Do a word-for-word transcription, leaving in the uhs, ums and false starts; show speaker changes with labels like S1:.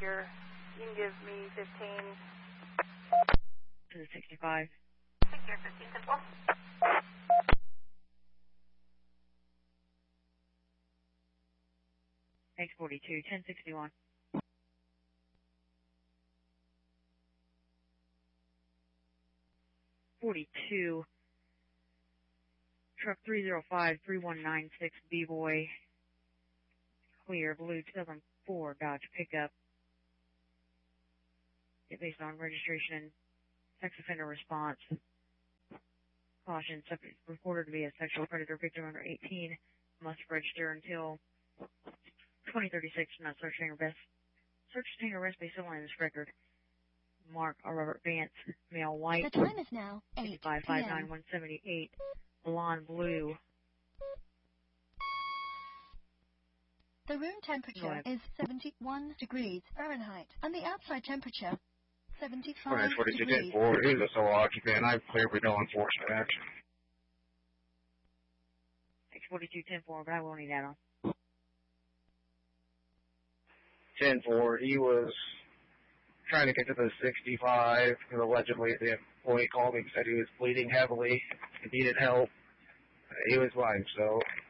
S1: here. You can give me fifteen.
S2: To the sixty-five.
S1: Secure fifteen ten four.
S2: X forty-two, ten sixty-one. forty-two. Truck three zero five three one nine six B-Boy. Clear, blue two thousand four Dodge pickup. It based on registration, sex offender response. Caution, subject reported to be a sexual predator victim under eighteen. Must register until twenty thirty-six. Not searching or arrest. Search, detain, arrest based solely on this record. Mark R. Robert Vance, male, white.
S3: The time is now eight
S2: five five nine one seventy-eight. Blonde, blue.
S3: The room temperature is seventy-one degrees Fahrenheit, and the outside temperature seventy-five degrees.
S4: four is a sole occupant. I've cleared with no enforcement action.
S2: X forty-two ten four, but I will need that on.
S4: ten four, he was trying to get to the sixty-five, because allegedly the employee called me and said he was bleeding heavily and needed help. He was fine, so